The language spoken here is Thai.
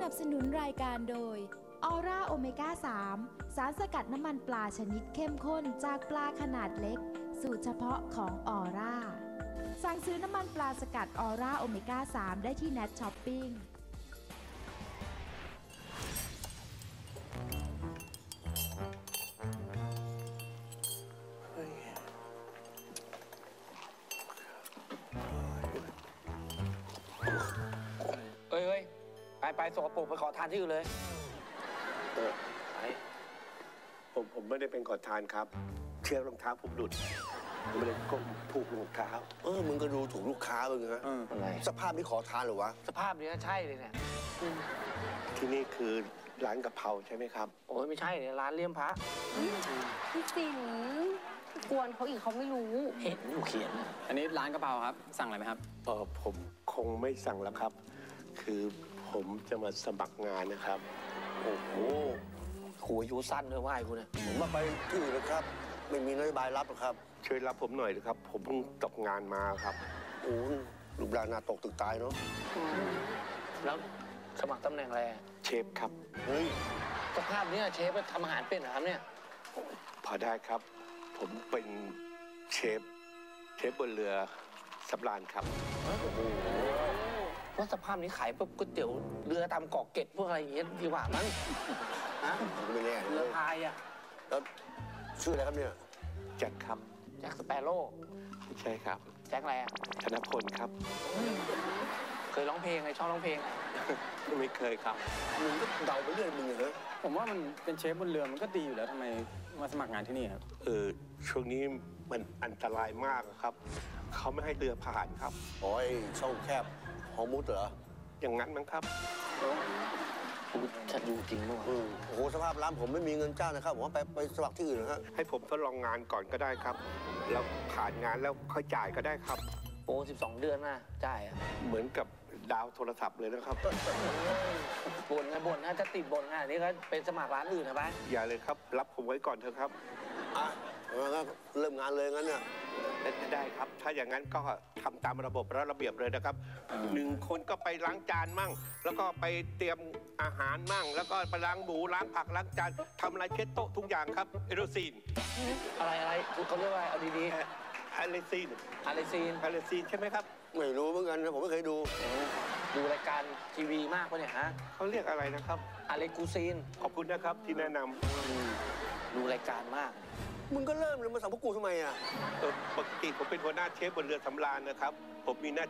นับสนุนรายการโดยออร่าโอเมก้า3สารสกัดน้ำมันปลาชนิดเข้มข้นจากปลาขนาดเล็กสูตรเฉพาะของออร่าสั่งซื้อน้ำมันปลาสกัดออร่าโอเมก้า3ได้ที่เน็ตช้อปปิ้งเฮ้ยไปสกปรกไปขอทานที่อื่นเลยไปผมไม่ได้เป็นขอทานครับ เชือกรองเท้าผมหลุดผมไม่ได้ก้มผูกรองเท้ามึงก็ดูถูกลูกค้ามึงนะอะไรสภาพนี้ขอทานเหรอวะสภาพนี้ใช่เลยเนี่ยที่นี่คือร้านกะเพราใช่ไหมครับโอ้ยไม่ใช่เนี่ยร้านเลี่ยมพระพี่สิงกวนเขาอีกเขาไม่รู้เห็นอยู่เขียนอันนี้ร้านกะเพราครับ สั่งอะไรไหมครับผมคงไม่สั่งแล้วครับ คือผมจะมาสมัครงานนะครับโอ้โหขู่อายุสั้นด้วยว่าไอ้กูเนี่ยผมมาไปที่อื่นนะครับ ไม่มีนโยบายรับหรอกครับช่วยรับผมหน่อยนะครับ ผมเพิ่งตกงานมาครับโอ้รูปร่างหน้าตกตึกตายเนาะแล้วสมัครตำแหน่งอะไรอะเชฟครับเฮ้ยสภาพเนี้ยเชฟทำอาหารเป็นเหรอครับเนี่ยพอได้ครับ ผมเป็นเชฟบนเรือสำราญครับโอ้โหว่าสภาพนี้ขายพวกก๋วยเตี๋ยวเรือตามเกาะเกร็ดพวกอะไรอย่างเงี้ยดีกว่ามั้งฮะผมก็ไม่แน่เรือพายอะแล้วชื่ออะไรครับเนี่ยแจ็คครับแจ็คสเปโร่ไม่ใช่ครับแจ็คอะไรอะธนพลครับเคยร้องเพลงไงชอบร้องเพลงอะไม่เคยครับมึงก็เดาไปเรื่อยมึงเหรอผมว่ามันเป็นเชฟบนเรือมันก็ดีอยู่แล้วทำไมมาสมัครงานที่นี่ครับช่วงนี้มันอันตรายมากครับ เขาไม่ให้เรือผ่านครับอ๋อไอ้ช่องแคบฮอร์มุดเหรออย่างนั้นมั้งครับฉันอยู่จริงมั้งโอ้โหสภาพร้านผมไม่มีเงินจ้างนะครับผมว่าไปสมัครที่อื่นนะฮะให้ผมทดลองงานก่อนก็ได้ครับ แล้วผ่านงานแล้วค่อยจ่ายก็ได้ครับโอ้12 เดือนนะจ่ายอะเหมือนกับดาวโทรศัพท์เลยนะครับบ่นนะจะติดบ่นขนาดนี้ก็เป็นสมัครร้านอื่นนะไปอย่าเลยครับ รับผมไว้ก่อนเถอะครับอ่ะงั้นเริ่มงานเลยงั้นเนี่ยได้ครับ ถ้าอย่างนั้นก็ทำตามระบบและระเบียบเลยนะครับ1 คนก็ไปล้างจานมั่ง แล้วก็ไปเตรียมอาหารมั่ง แล้วก็ไปล้างหมูล้างผักล้างจานทำอะไรเช็ดโต๊ะทุกอย่างครับเอโรซีนอะไรเขาเรียกว่าเอาดีอะเลซีนๆอะไรซีนอะเลซีนใช่ไหมครับไม่รู้เหมือนกันนะผมไม่เคยดูดูรายการทีวีมากปะเนี่ยฮะเขาเรียกอะไรนะครับอะไรกูซีนขอบคุณนะครับที่แนะนำดูรายการมากมึงก็เริ่มเลยมาสั่งพวกกูทำไมอ่ะปกติผมเป็นหัวหน้าเชฟบนเรือสำราญนะครับ ผมมีหน้า